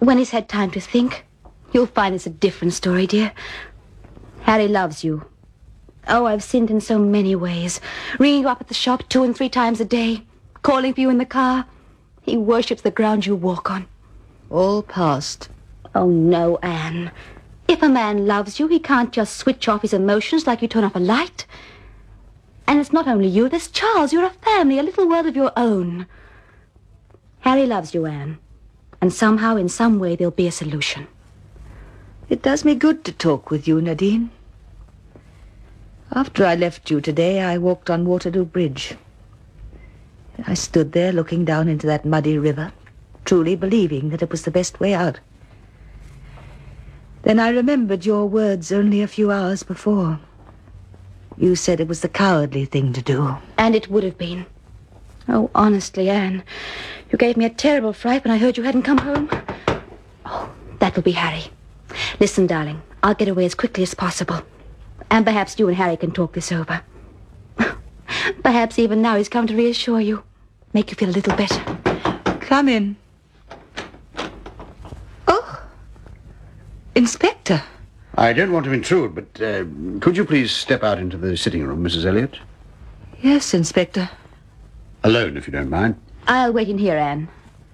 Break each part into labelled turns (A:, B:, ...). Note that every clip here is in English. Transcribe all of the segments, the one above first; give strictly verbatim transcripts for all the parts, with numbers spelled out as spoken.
A: When he's had time to think, you'll find it's a different story, dear. Harry loves you. Oh, I've sinned in so many ways. Ringing you up at the shop two and three times a day. Calling for you in the car. He worships the ground you walk on.
B: All past.
A: Oh, no, Anne. If a man loves you, he can't just switch off his emotions like you turn off a light. And it's not only you, there's Charles. You're a family, a little world of your own. Harry loves you, Anne. And somehow, in some way, there'll be a solution.
B: It does me good to talk with you, Nadine. After I left you today, I walked on Waterloo Bridge. I stood there looking down into that muddy river, truly believing that it was the best way out. Then I remembered your words only a few hours before. You said it was the cowardly thing to do.
A: And it would have been. Oh, honestly, Anne, you gave me a terrible fright when I heard you hadn't come home. Oh, that will be Harry. Listen, darling, I'll get away as quickly as possible. And perhaps you and Harry can talk this over. Perhaps even now he's come to reassure you. Make you feel a little better.
B: Come in. Oh, Inspector.
C: I don't want to intrude, but uh, could you please step out into the sitting room, Missus Elliot?
B: Yes, Inspector.
C: Alone, if you don't mind.
A: I'll wait in here, Anne.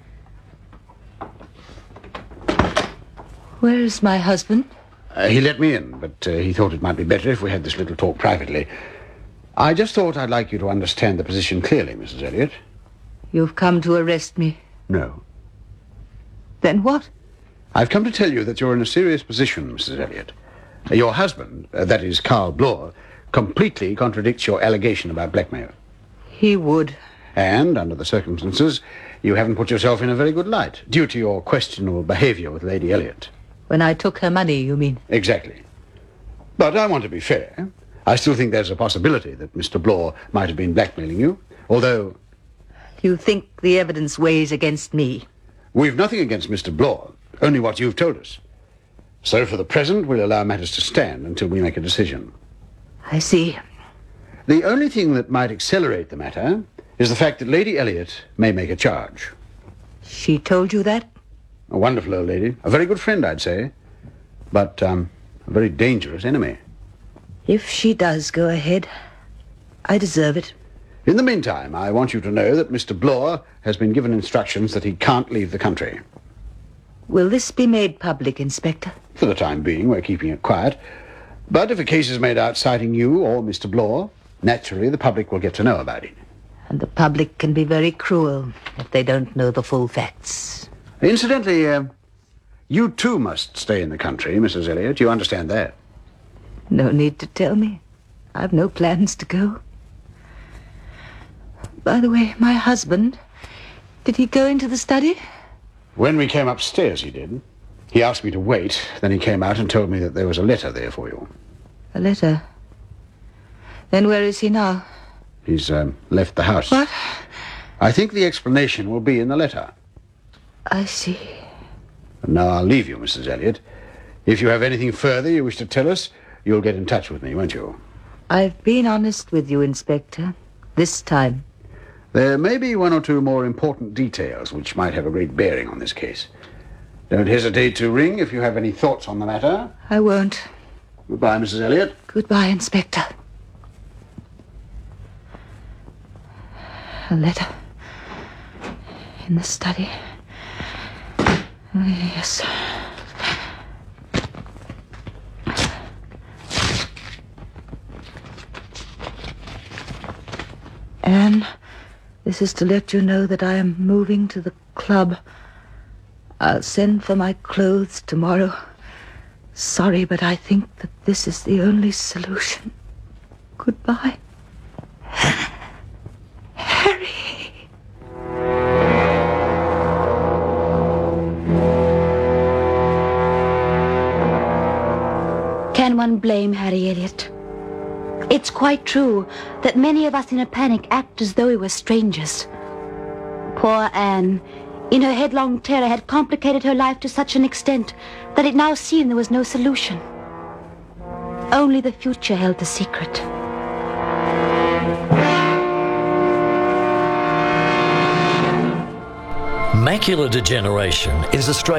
B: Where is my husband?
C: Uh, he let me in, but uh, he thought it might be better if we had this little talk privately. I just thought I'd like you to understand the position clearly, Missus Elliot.
B: You've come to arrest me.
C: No.
B: Then what?
C: I've come to tell you that you're in a serious position, Missus Elliot. Uh, your husband, uh, that is Carl Bloor, completely contradicts your allegation about blackmail.
B: He would.
C: And, under the circumstances, you haven't put yourself in a very good light, due to your questionable behavior with Lady Elliot.
B: When I took her money, you mean?
C: Exactly. But I want to be fair. I still think there's a possibility that Mister Bloor might have been blackmailing you, although...
B: You think the evidence weighs against me?
C: We've nothing against Mister Bloor, only what you've told us. So for the present, we'll allow matters to stand until we make a decision.
B: I see.
C: The only thing that might accelerate the matter is the fact that Lady Elliot may make a charge.
B: She told you that?
C: A wonderful old lady. A very good friend, I'd say. But, um, a very dangerous enemy.
B: If she does go ahead, I deserve it.
C: In the meantime, I want you to know that Mister Bloor has been given instructions that he can't leave the country.
B: Will this be made public, Inspector?
C: For the time being, we're keeping it quiet. But if a case is made out citing you or Mister Bloor, naturally the public will get to know about it.
B: And the public can be very cruel if they don't know the full facts.
C: Incidentally, uh, you too must stay in the country, Missus Elliot. You understand that?
B: No need to tell me. I've no plans to go. By the way, my husband, did he go into the study?
C: When we came upstairs, he did. He asked me to wait. Then he came out and told me that there was a letter there for you.
B: A letter? Then where is he now?
C: He's um, left the house.
B: What?
C: I think the explanation will be in the letter.
B: I see.
C: And now I'll leave you, Missus Elliot. If you have anything further you wish to tell us, you'll get in touch with me, won't you?
B: I've been honest with you, Inspector. This time.
C: There may be one or two more important details which might have a great bearing on this case. Don't hesitate to ring if you have any thoughts on the matter.
B: I won't.
C: Goodbye, Missus Elliot.
B: Goodbye, Inspector. A letter. In the study. Oh, yes. Anne, this is to let you know that I am moving to the club. I'll send for my clothes tomorrow. Sorry, but I think that this is the only solution. Goodbye. Harry.
A: Can one blame Harry Elliot? It's quite true that many of us in a panic act as though we were strangers. Poor Anne, in her headlong terror, had complicated her life to such an extent that it now seemed there was no solution. Only the future held the secret.
D: Macular degeneration is Australia's